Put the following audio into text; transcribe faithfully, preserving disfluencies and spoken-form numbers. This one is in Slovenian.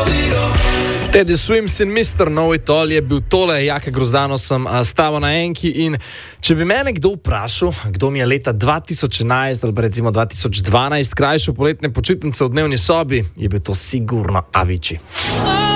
Teddy Swims in mister Know It All je bil tole, Jaka Grozdano sem stavil na enki in če bi mene kdo vprašal, kdo mi je leta dva tisoč enajst ali pa recimo dva tisoč dvanajst krajšal poletne počitnice v dnevni sobi, je bil to sigurno Avicii.